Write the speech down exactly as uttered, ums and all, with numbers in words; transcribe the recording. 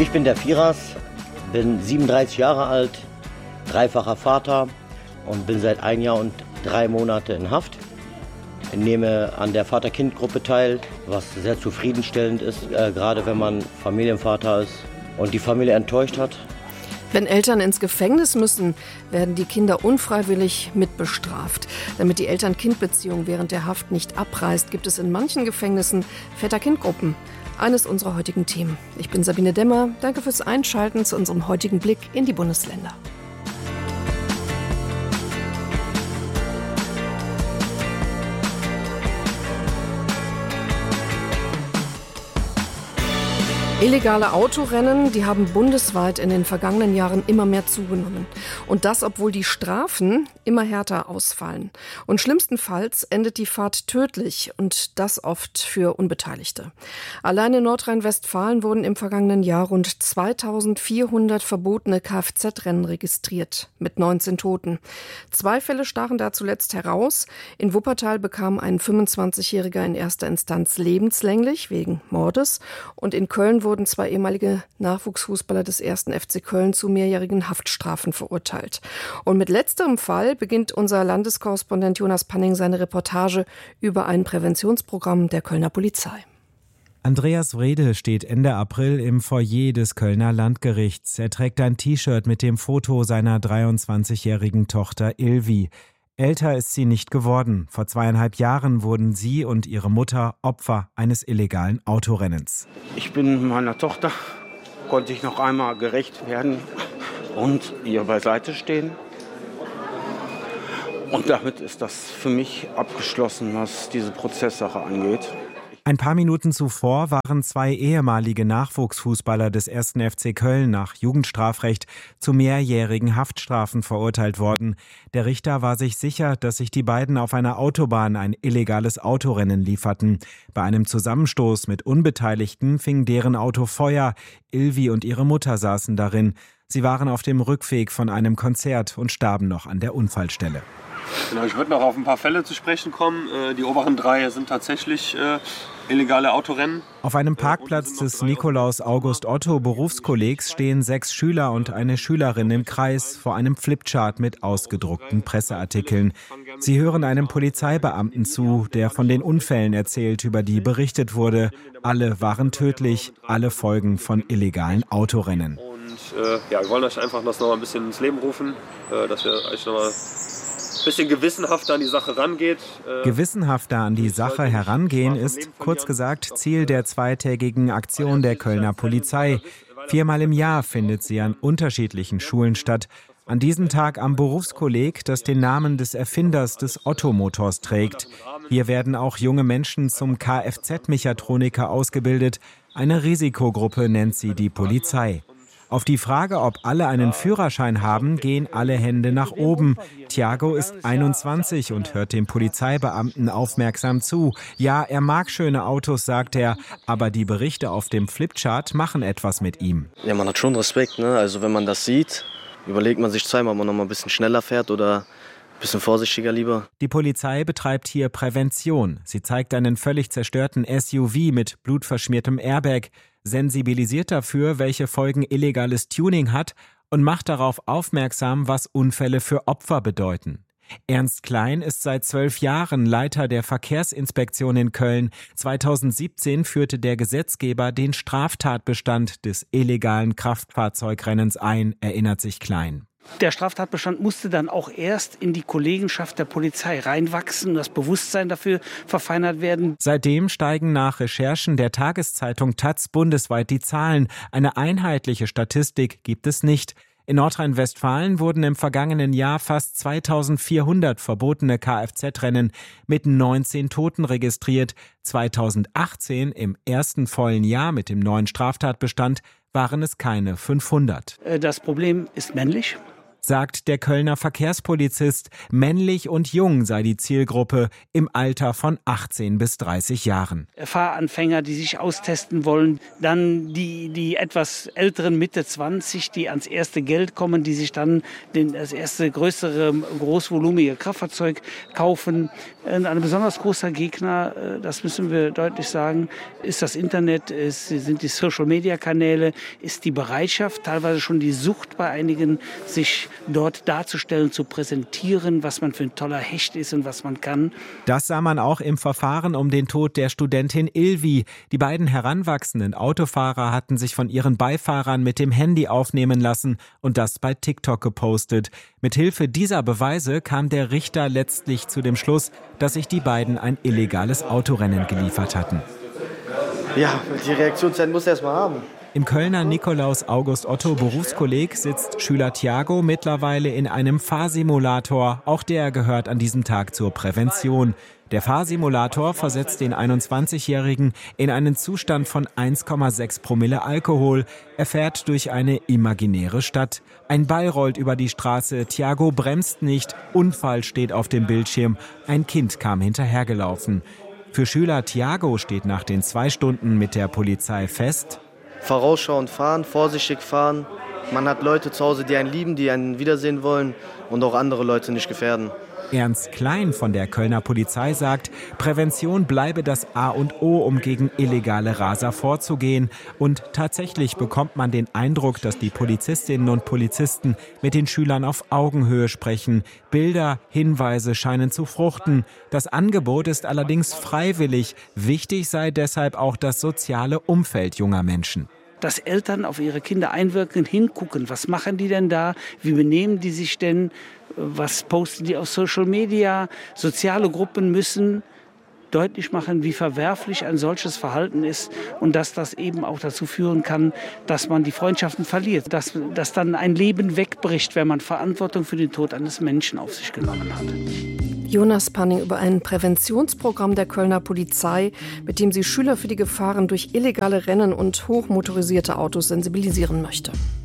Ich bin der Firas, bin siebenunddreißig Jahre alt, dreifacher Vater und bin seit ein Jahr und drei Monate in Haft. Ich nehme an der Vater-Kind-Gruppe teil, was sehr zufriedenstellend ist, äh, gerade wenn man Familienvater ist und die Familie enttäuscht hat. Wenn Eltern ins Gefängnis müssen, werden die Kinder unfreiwillig mitbestraft. Damit die Eltern-Kind-Beziehung während der Haft nicht abreißt, gibt es in manchen Gefängnissen Väter-Kind-Gruppen. Eines unserer heutigen Themen. Ich bin Sabine Demmer. Danke fürs Einschalten zu unserem heutigen Blick in die Bundesländer. Illegale Autorennen, die haben bundesweit in den vergangenen Jahren immer mehr zugenommen. Und das, obwohl die Strafen immer härter ausfallen. Und schlimmstenfalls endet die Fahrt tödlich und das oft für Unbeteiligte. Allein in Nordrhein-Westfalen wurden im vergangenen Jahr rund zweitausendvierhundert verbotene Kfz-Rennen registriert, mit neunzehn Toten. Zwei Fälle stachen da zuletzt heraus. In Wuppertal bekam ein fünfundzwanzigjähriger in erster Instanz lebenslänglich wegen Mordes und in Köln wurde wurden zwei ehemalige Nachwuchsfußballer des ersten F C Köln zu mehrjährigen Haftstrafen verurteilt. Und mit letzterem Fall beginnt unser Landeskorrespondent Jonas Panning seine Reportage über ein Präventionsprogramm der Kölner Polizei. Andreas Wrede steht Ende April im Foyer des Kölner Landgerichts. Er trägt ein T-Shirt mit dem Foto seiner dreiundzwanzigjährigen Tochter Ilvi. Älter ist sie nicht geworden. Vor zweieinhalb Jahren wurden sie und ihre Mutter Opfer eines illegalen Autorennens. Ich bin meiner Tochter, konnte ich noch einmal gerecht werden und ihr beiseite stehen. Und damit ist das für mich abgeschlossen, was diese Prozesssache angeht. Ein paar Minuten zuvor waren zwei ehemalige Nachwuchsfußballer des ersten F C Köln nach Jugendstrafrecht zu mehrjährigen Haftstrafen verurteilt worden. Der Richter war sich sicher, dass sich die beiden auf einer Autobahn ein illegales Autorennen lieferten. Bei einem Zusammenstoß mit Unbeteiligten fing deren Auto Feuer. Ilvi und ihre Mutter saßen darin. Sie waren auf dem Rückweg von einem Konzert und starben noch an der Unfallstelle. Genau, ich würde noch auf ein paar Fälle zu sprechen kommen. Die oberen drei sind tatsächlich äh, illegale Autorennen. Auf einem Parkplatz des Nikolaus August Otto Berufskollegs stehen sechs Schüler und eine Schülerin im Kreis vor einem Flipchart mit ausgedruckten Presseartikeln. Sie hören einem Polizeibeamten zu, der von den Unfällen erzählt, über die berichtet wurde. Alle waren tödlich, alle Folgen von illegalen Autorennen. Und äh, ja, wir wollen euch einfach das noch mal ein bisschen ins Leben rufen, äh, dass wir euch noch mal ein bisschen gewissenhafter an die Sache rangeht. Gewissenhafter an die Sache herangehen ist, kurz gesagt, Ziel der zweitägigen Aktion der Kölner Polizei. Viermal im Jahr findet sie an unterschiedlichen Schulen statt. An diesem Tag am Berufskolleg, das den Namen des Erfinders des Otto-Motors trägt. Hier werden auch junge Menschen zum Kfz-Mechatroniker ausgebildet. Eine Risikogruppe nennt sie die Polizei. Auf die Frage, ob alle einen Führerschein haben, gehen alle Hände nach oben. Thiago ist einundzwanzig und hört dem Polizeibeamten aufmerksam zu. Ja, er mag schöne Autos, sagt er, aber die Berichte auf dem Flipchart machen etwas mit ihm. Ja, man hat schon Respekt, ne? Also wenn man das sieht, überlegt man sich zweimal, ob man noch mal ein bisschen schneller fährt oder ein bisschen vorsichtiger lieber. Die Polizei betreibt hier Prävention. Sie zeigt einen völlig zerstörten S U V mit blutverschmiertem Airbag, sensibilisiert dafür, welche Folgen illegales Tuning hat und macht darauf aufmerksam, was Unfälle für Opfer bedeuten. Ernst Klein ist seit zwölf Jahren Leiter der Verkehrsinspektion in Köln. zweitausendsiebzehn führte der Gesetzgeber den Straftatbestand des illegalen Kraftfahrzeugrennens ein, erinnert sich Klein. Der Straftatbestand musste dann auch erst in die Kollegenschaft der Polizei reinwachsen, das Bewusstsein dafür verfeinert werden. Seitdem steigen nach Recherchen der Tageszeitung Taz bundesweit die Zahlen. Eine einheitliche Statistik gibt es nicht. In Nordrhein-Westfalen wurden im vergangenen Jahr fast zweitausendvierhundert verbotene Kfz-Rennen mit neunzehn Toten registriert. zweitausendachtzehn, im ersten vollen Jahr mit dem neuen Straftatbestand, waren es keine fünfhundert. Das Problem ist männlich. sagt der Kölner Verkehrspolizist. Männlich und jung sei die Zielgruppe im Alter von achtzehn bis dreißig Jahren. Fahranfänger, die sich austesten wollen, dann die, die etwas älteren Mitte zwanzig, die ans erste Geld kommen, die sich dann den, das erste größere, großvolumige Kraftfahrzeug kaufen. Ein besonders großer Gegner, das müssen wir deutlich sagen, ist das Internet, ist, sind die Social-Media-Kanäle, ist die Bereitschaft, teilweise schon die Sucht bei einigen, sich dort darzustellen, zu präsentieren, was man für ein toller Hecht ist und was man kann. Das sah man auch im Verfahren um den Tod der Studentin Ilvi. Die beiden heranwachsenden Autofahrer hatten sich von ihren Beifahrern mit dem Handy aufnehmen lassen und das bei TikTok gepostet. Mithilfe dieser Beweise kam der Richter letztlich zu dem Schluss, dass sich die beiden ein illegales Autorennen geliefert hatten. Ja, die Reaktionszeit muss er erst mal haben. Im Kölner Nikolaus-August-Otto-Berufskolleg sitzt Schüler Thiago mittlerweile in einem Fahrsimulator. Auch der gehört an diesem Tag zur Prävention. Der Fahrsimulator versetzt den einundzwanzigjährigen in einen Zustand von eins Komma sechs Promille Alkohol. Er fährt durch eine imaginäre Stadt. Ein Ball rollt über die Straße. Thiago bremst nicht. Unfall steht auf dem Bildschirm. Ein Kind kam hinterhergelaufen. Für Schüler Thiago steht nach den zwei Stunden mit der Polizei fest: Vorausschauend fahren, vorsichtig fahren. Man hat Leute zu Hause, die einen lieben, die einen wiedersehen wollen und auch andere Leute nicht gefährden. Ernst Klein von der Kölner Polizei sagt, Prävention bleibe das A und O, um gegen illegale Raser vorzugehen. Und tatsächlich bekommt man den Eindruck, dass die Polizistinnen und Polizisten mit den Schülern auf Augenhöhe sprechen. Bilder, Hinweise scheinen zu fruchten. Das Angebot ist allerdings freiwillig. Wichtig sei deshalb auch das soziale Umfeld junger Menschen. Dass Eltern auf ihre Kinder einwirken, hingucken, was machen die denn da, wie benehmen die sich denn, was posten die auf Social Media. Soziale Gruppen müssen deutlich machen, wie verwerflich ein solches Verhalten ist und dass das eben auch dazu führen kann, dass man die Freundschaften verliert, dass, dass dann ein Leben wegbricht, wenn man Verantwortung für den Tod eines Menschen auf sich genommen hat. Jonas Panning über ein Präventionsprogramm der Kölner Polizei, mit dem sie Schüler für die Gefahren durch illegale Rennen und hochmotorisierte Autos sensibilisieren möchte.